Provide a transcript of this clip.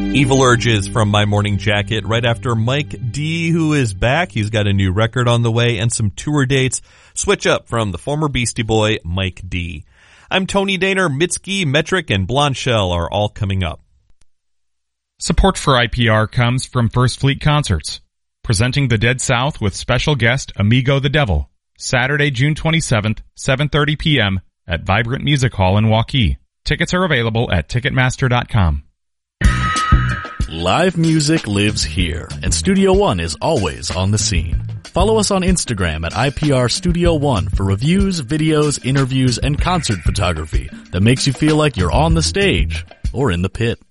Evil Urges from My Morning Jacket right after Mike D, who is back. He's got a new record on the way and some tour dates. Switch up from the former Beastie Boy, Mike D. I'm Tony Daner. Mitski, Metric, and Blonde Shell are all coming up. Support for IPR comes from First Fleet Concerts, presenting the Dead South with special guest Amigo the Devil, Saturday, June 27th, 7:30 p.m. at Vibrant Music Hall in Waukee. Tickets are available at Ticketmaster.com. Live music lives here, and Studio One is always on the scene. Follow us on Instagram at IPR Studio One for reviews, videos, interviews, and concert photography that makes you feel like you're on the stage or in the pit.